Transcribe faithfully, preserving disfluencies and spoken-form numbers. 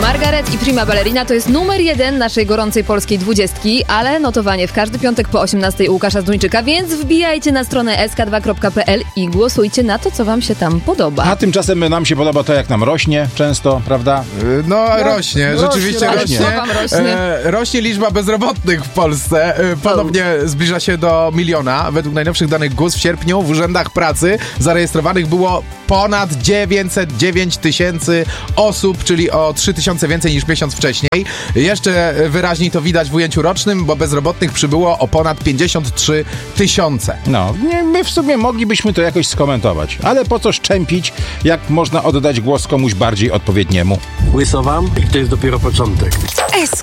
Margaret i Prima Ballerina to jest numer jeden naszej gorącej polskiej dwudziestki, ale notowanie w każdy piątek po osiemnastej u Łukasza Zduńczyka, więc wbijajcie na stronę s k dwa kropka p l i głosujcie na to, co wam się tam podoba. A tymczasem nam się podoba to, jak nam rośnie często, prawda? No, no rośnie, rośnie, rzeczywiście rośnie. rośnie. Co wam rośnie? E, rośnie liczba bezrobotnych w Polsce. E, ponownie zbliża się do miliona. Według najnowszych danych G U S w sierpniu w urzędach pracy zarejestrowanych było ponad dziewięćset dziewięć tysięcy osób, czyli o trzy tysiące więcej niż miesiąc wcześniej. Jeszcze wyraźniej to widać w ujęciu rocznym, bo bezrobotnych przybyło o ponad pięćdziesiąt trzy tysiące. No, nie, my w sumie moglibyśmy to jakoś skomentować, ale po co szczępić, jak można oddać głos komuś bardziej odpowiedniemu? Łyso wam i to jest dopiero początek.